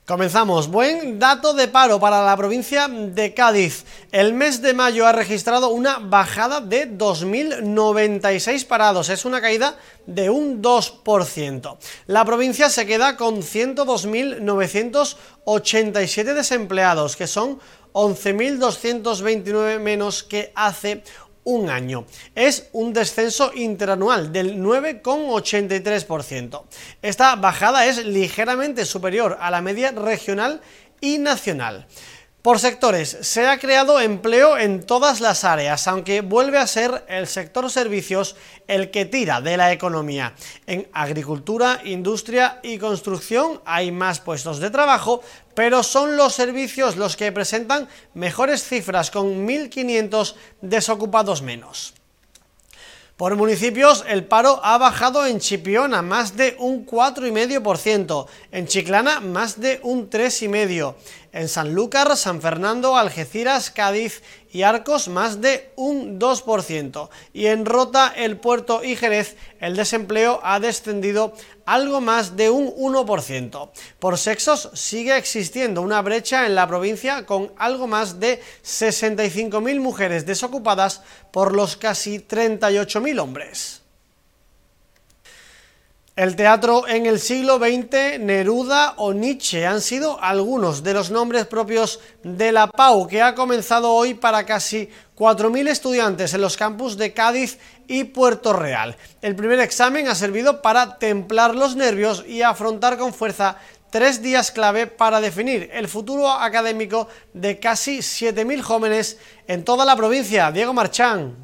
Comenzamos. Buen dato de paro para la provincia de Cádiz. El mes de mayo ha registrado una bajada de 2.096 parados. Es una caída de un 2%. La provincia se queda con 102.987 desempleados, que son 11.229 menos que hace un año. Es un descenso interanual del 9,83%. Esta bajada es ligeramente superior a la media regional y nacional. Por sectores, se ha creado empleo en todas las áreas, aunque vuelve a ser el sector servicios el que tira de la economía. En agricultura, industria y construcción hay más puestos de trabajo, pero son los servicios los que presentan mejores cifras, con 1.500 desocupados menos. Por municipios, el paro ha bajado en Chipiona más de un 4,5%, en Chiclana más de un 3,5%, en Sanlúcar, San Fernando, Algeciras, Cádiz y Arcos más de un 2%, y en Rota, El Puerto y Jerez el desempleo ha descendido algo más de un 1%. Por sexos sigue existiendo una brecha en la provincia, con algo más de 65.000 mujeres desocupadas por los casi 38.000 hombres. El teatro en el siglo XX, Neruda o Nietzsche han sido algunos de los nombres propios de la PAU, que ha comenzado hoy para casi 4.000 estudiantes en los campus de Cádiz y Puerto Real. El primer examen ha servido para templar los nervios y afrontar con fuerza 3 días clave para definir el futuro académico de casi 7.000 jóvenes en toda la provincia. Diego Marchán.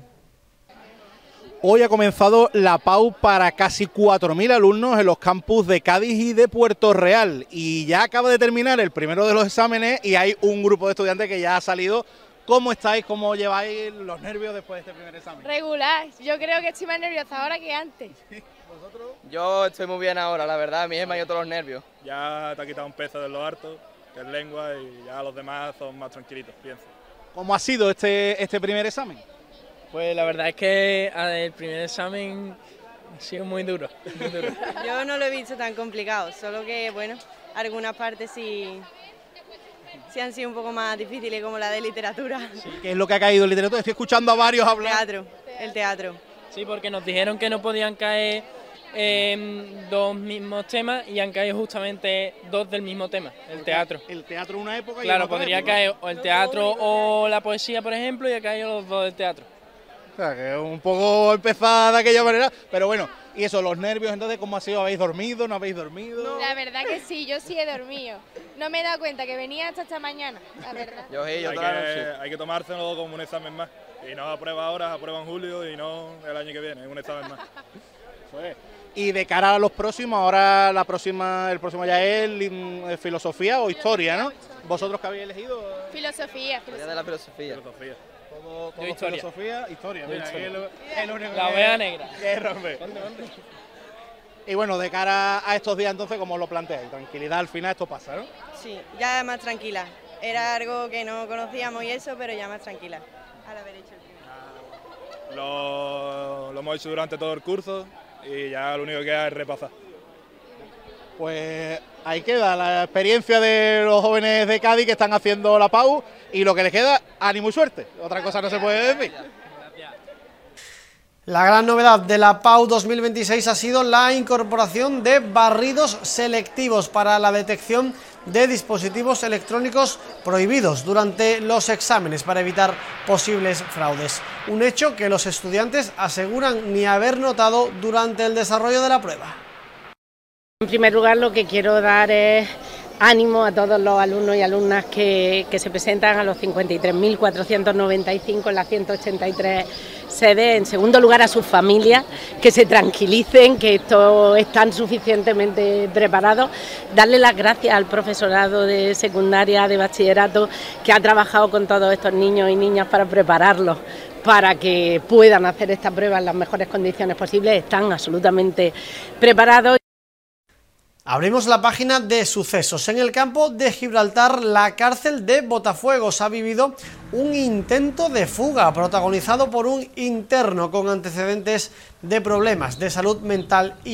Hoy ha comenzado la PAU para casi 4.000 alumnos en los campus de Cádiz y de Puerto Real, y ya acaba de terminar el primero de los exámenes y hay un grupo de estudiantes que ya ha salido. ¿Cómo estáis? ¿Cómo lleváis los nervios después de este primer examen? Regular, yo creo que estoy más nerviosa ahora que antes. ¿Vosotros? Yo estoy muy bien ahora, la verdad, a mí me han ido todos los nervios. Ya te ha quitado un peso de lo harto, que es lengua, y ya los demás son más tranquilitos, pienso. ¿Cómo ha sido este primer examen? Pues la verdad es que el primer examen ha sido muy duro. Yo no lo he visto tan complicado, solo que, bueno, algunas partes sí han sido un poco más difíciles, como la de literatura. Sí, ¿qué es lo que ha caído en literatura? Estoy escuchando a varios hablar. El teatro. Sí, porque nos dijeron que no podían caer dos mismos temas y han caído justamente dos del mismo tema, el teatro. El teatro en una época y claro, en otra podría época. caer o el teatro o la poesía, por ejemplo, y ha caído los dos del teatro. O sea, que un poco empezada de aquella manera, pero bueno, y eso, los nervios, entonces, ¿cómo ha sido? ¿Habéis dormido? ¿No habéis dormido? La verdad que sí, yo sí he dormido. No me he dado cuenta que venía hasta esta mañana, la verdad. Yo toda la noche. Hay que tomárselo como un examen más. Y no aprueba ahora, aprueba en julio y no el año que viene, es un examen más. Eso es. Y de cara a los próximos, ahora el próximo ya es filosofía o historia, ¿no? ¿Vosotros qué habéis elegido? Filosofía. De la filosofía. Todo historia. Filosofía, historia. Mira, historia. El único La ovejá negra. Que rompe. Y bueno, de cara a estos días, entonces, ¿cómo lo planteáis? Tranquilidad, al final esto pasa, ¿no? Sí, ya más tranquila. Era algo que no conocíamos y eso, pero ya más tranquila al haber hecho el primer. Lo hemos hecho durante todo el curso y ya lo único que queda es repasar. Pues ahí queda la experiencia de los jóvenes de Cádiz que están haciendo la PAU, y lo que les queda, ánimo y suerte. Otra cosa no se puede decir. La gran novedad de la PAU 2026 ha sido la incorporación de barridos selectivos para la detección de dispositivos electrónicos prohibidos durante los exámenes para evitar posibles fraudes. Un hecho que los estudiantes aseguran ni haber notado durante el desarrollo de la prueba. En primer lugar, lo que quiero dar es ánimo a todos los alumnos y alumnas que se presentan a los 53.495 en las 183 sedes. En segundo lugar, a sus familias, que se tranquilicen, que estos están suficientemente preparados. Darle las gracias al profesorado de secundaria, de bachillerato, que ha trabajado con todos estos niños y niñas para prepararlos, para que puedan hacer esta prueba en las mejores condiciones posibles. Están absolutamente preparados. Abrimos la página de sucesos. En el campo de Gibraltar, la cárcel de Botafuegos ha vivido un intento de fuga protagonizado por un interno con antecedentes de problemas de salud mental y